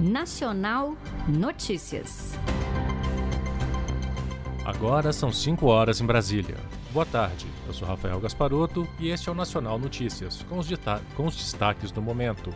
Nacional Notícias. Agora são 5 horas em Brasília. Boa tarde, eu sou Rafael Gasparotto e este é o Nacional Notícias, com os destaques do momento.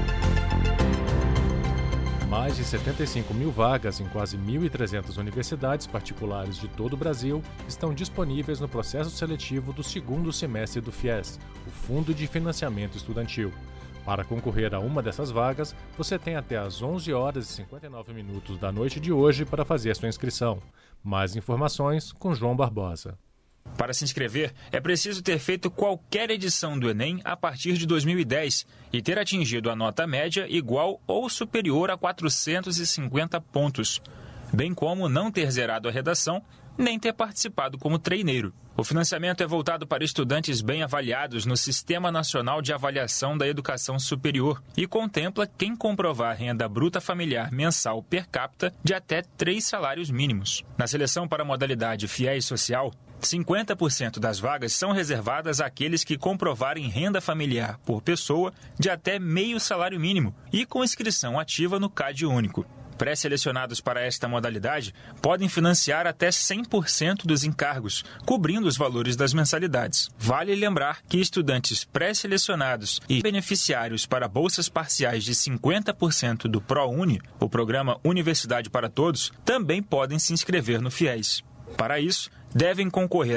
Mais de 75 mil vagas em quase 1.300 universidades particulares de todo o Brasil estão disponíveis no processo seletivo do segundo semestre do FIES, o Fundo de Financiamento Estudantil. Para concorrer a uma dessas vagas, você tem até às 11 horas e 59 minutos da noite de hoje para fazer a sua inscrição. Mais informações com João Barbosa. Para se inscrever, é preciso ter feito qualquer edição do Enem a partir de 2010 e ter atingido a nota média igual ou superior a 450 pontos, bem como não ter zerado a redação nem ter participado como treineiro. O financiamento é voltado para estudantes bem avaliados no Sistema Nacional de Avaliação da Educação Superior e contempla quem comprovar renda bruta familiar mensal per capita de até 3 salários mínimos. Na seleção para a modalidade FIES Social, 50% das vagas são reservadas àqueles que comprovarem renda familiar por pessoa de até meio salário mínimo e com inscrição ativa no CAD único. Pré-selecionados para esta modalidade podem financiar até 100% dos encargos, cobrindo os valores das mensalidades. Vale lembrar que estudantes pré-selecionados e beneficiários para bolsas parciais de 50% do ProUni, o programa Universidade para Todos, também podem se inscrever no FIES. Para isso, devem concorrer